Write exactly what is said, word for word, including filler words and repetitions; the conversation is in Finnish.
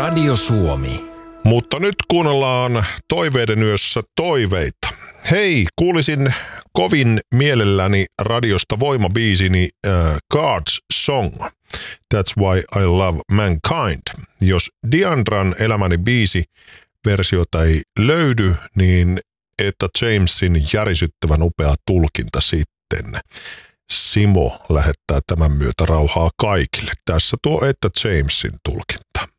Radio Suomi. Mutta nyt kuunnellaan Toiveiden yössä toiveita. Hei, kuulisin kovin mielelläni radiosta voimabiisini uh, God's Song. That's Why I Love Mankind. Jos Diandran Elämäni biisi versiota ei löydy, niin Etta Jamesin järisyttävän upea tulkinta sitten. Simo lähettää tämän myötä rauhaa kaikille. Tässä tuo Etta Jamesin tulkinta.